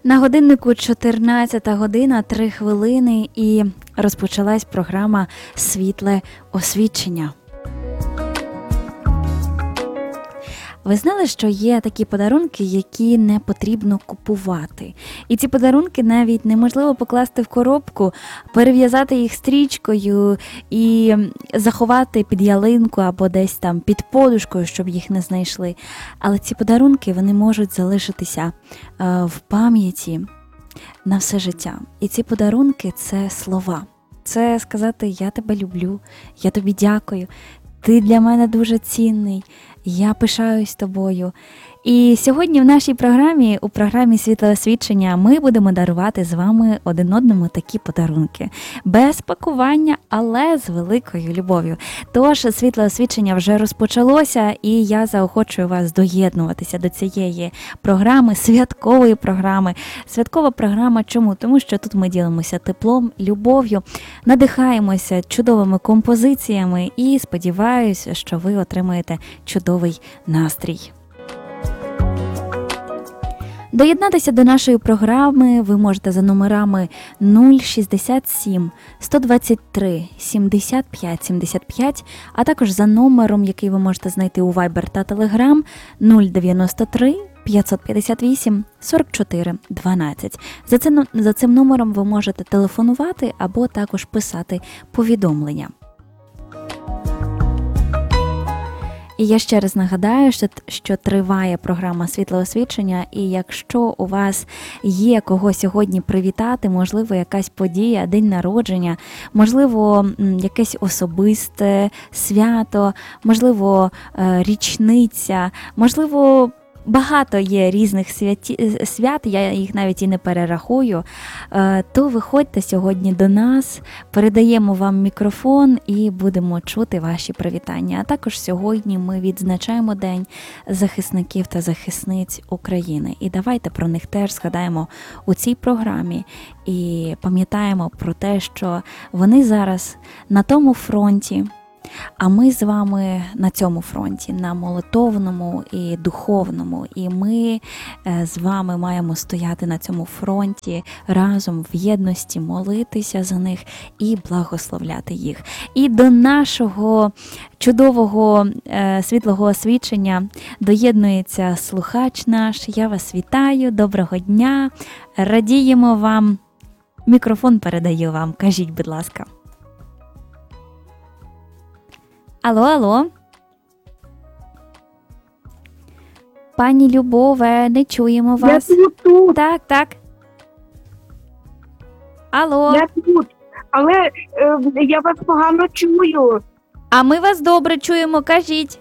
На годиннику 14 година, 3 хвилини і розпочалась програма «Світле освічення». Ви знали, що є такі подарунки, які не потрібно купувати? І ці подарунки навіть неможливо покласти в коробку, перев'язати їх стрічкою і заховати під ялинку або десь там під подушкою, щоб їх не знайшли. Але ці подарунки, вони можуть залишитися в пам'яті на все життя. І ці подарунки – це слова. Це сказати «я тебе люблю», «я тобі дякую», «ти для мене дуже цінний», «я пишаюсь тобою». І сьогодні в нашій програмі, у програмі «Світле освічення», ми будемо дарувати з вами один одному такі подарунки. Без пакування, але з великою любов'ю. Тож, «Світле освічення» вже розпочалося, і я заохочую вас доєднуватися до цієї програми, святкової програми. Святкова програма чому? Тому що тут ми ділимося теплом, любов'ю, надихаємося чудовими композиціями і сподіваюся, що ви отримаєте чудовий настрій. Доєднатися до нашої програми ви можете за номерами 067 123 75 75, а також за номером, який ви можете знайти у Viber та Telegram 093 558 44 12. За цим номером ви можете телефонувати або також писати повідомлення. І я ще раз нагадаю, що триває програма «Світле освічення», і якщо у вас є кого сьогодні привітати, можливо, якась подія, день народження, можливо, якесь особисте свято, можливо, річниця, можливо, багато є різних свят, я їх навіть і не перерахую, то виходьте сьогодні до нас, передаємо вам мікрофон і будемо чути ваші привітання. А також сьогодні ми відзначаємо День захисників та захисниць України. І давайте про них теж згадаємо у цій програмі і пам'ятаємо про те, що вони зараз на тому фронті, а ми з вами на цьому фронті, на молитовному і духовному. І ми з вами маємо стояти на цьому фронті разом в єдності, молитися за них і благословляти їх. І до нашого чудового світлого освічення доєднується слухач наш. Я вас вітаю, доброго дня, радіємо вам. Мікрофон передаю вам, кажіть, будь ласка. Алло. Пані Любове, не чуємо вас. Я тут. Так. Алло. Я тут. Але я вас погано чую. А ми вас добре чуємо, кажіть.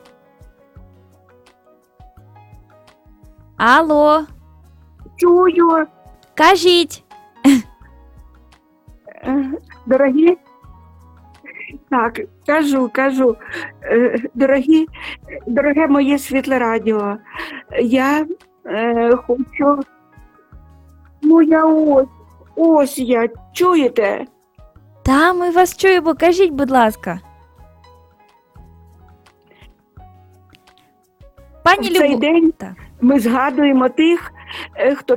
Алло. Чую. Кажіть. Дорогі. Так, кажу. Дороге моє світле радіо, я хочу, я ось я, чуєте? Та, ми вас чуємо, кажіть, будь ласка. Пані В цей день Так. ми згадуємо тих, хто...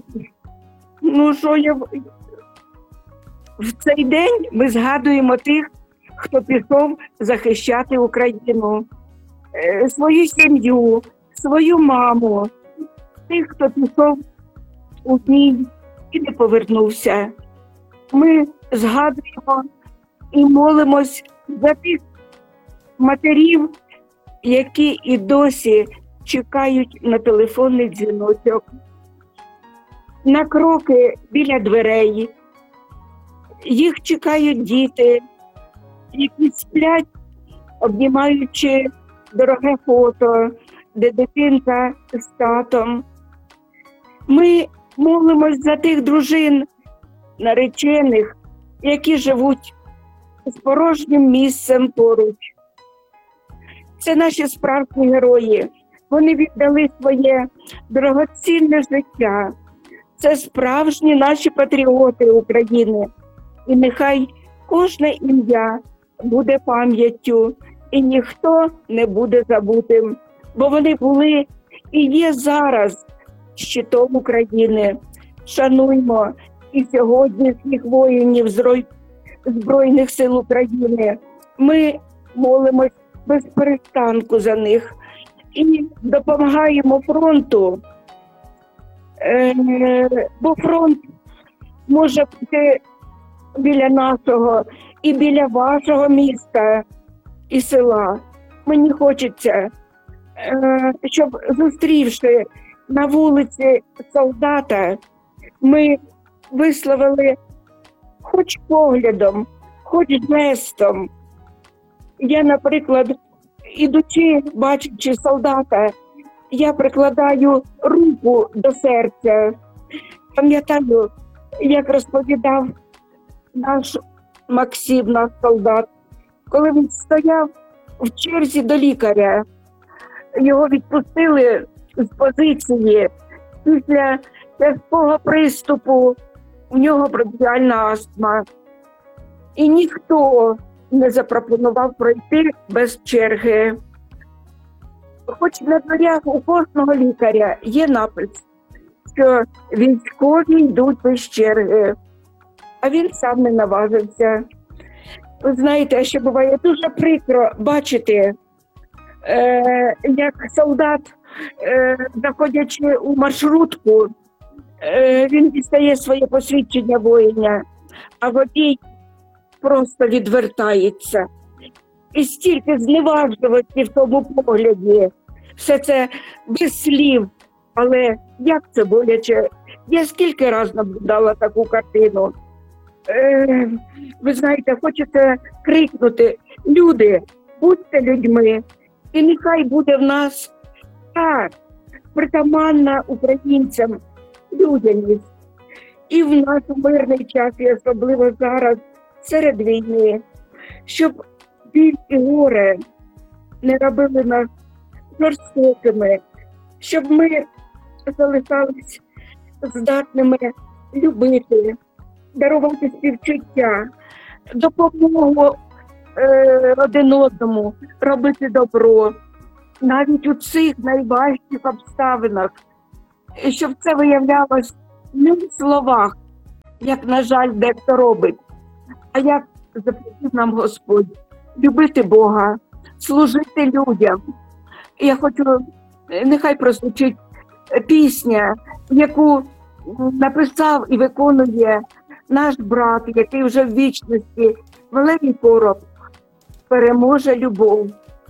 В цей день ми згадуємо тих, хто пішов захищати Україну, свою сім'ю, свою маму, тих, хто пішов у бій і не повернувся. Ми згадуємо і молимось за тих матерів, які і досі чекають на телефонний дзвіночок, на кроки біля дверей. Їх чекають діти, які сплять, обнімаючи дороге фото, де дитинка з татом. Ми молимось за тих дружин, наречених, які живуть з порожнім місцем поруч. Це наші справжні герої. Вони віддали своє дорогоцінне життя. Це справжні наші патріоти України. І нехай кожне ім'я буде пам'яттю, і ніхто не буде забутим, бо вони були і є зараз щитом України. шануймо і сьогоднішніх воїнів Збройних сил України. Ми молимось без перестанку за них і допомагаємо фронту, бо фронт може бути біля нашого і біля вашого міста і села. Мені хочеться, щоб, зустрівши на вулиці солдата, ми висловили хоч поглядом, хоч жестом. Я, наприклад, ідучи, бачачи солдата, я прикладаю руку до серця. Пам'ятаю, як розповідав наш Максим, наш солдат, коли він стояв в черзі до лікаря. Його відпустили з позиції після тяжкого приступу, у нього бронхіальна астма. І ніхто не запропонував пройти без черги. Хоч на дверях у кожного лікаря є напис, що військові йдуть без черги, а він сам не наважився. Ви знаєте, що буває дуже прикро бачити, як солдат, заходячи у маршрутку, він дістає своє посвідчення воїна, а водій просто відвертається. І стільки зневажливості в тому погляді. Все це без слів, але як це боляче. Я скільки разів наблюдала таку картину. Ви знаєте, хочеться крикнути: люди, будьте людьми, і нехай буде в нас так притаманна українцям людяність. І в наш мирний час, і особливо зараз, серед війни, щоб біль і горе не робили нас жорстокими, щоб ми залишались здатними любити, дарувати співчуття, допомогу один одному, робити добро, навіть у цих найважчих обставинах. І щоб це виявлялось не в словах, як, на жаль, дехто робить, а як заповів нам Господь: любити Бога, служити людям. І я хочу, нехай прозвучить пісня, яку написав і виконує наш брат, який вже в вічності, Валерій Короб, «Переможе любов».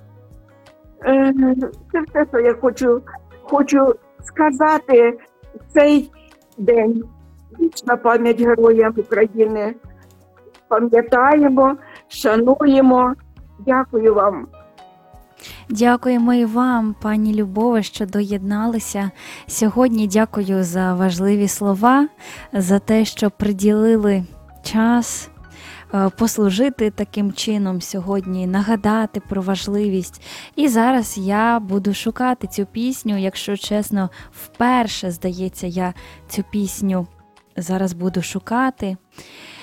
Це все, що я хочу сказати в цей день. Вічна пам'ять героям України. Пам'ятаємо, шануємо. Дякую вам. Дякуємо і вам, пані Любове, що доєдналися сьогодні. Дякую за важливі слова, за те, що приділили час послужити таким чином сьогодні, нагадати про важливість. І зараз я буду шукати цю пісню, якщо чесно, вперше, здається, я цю пісню зараз буду шукати.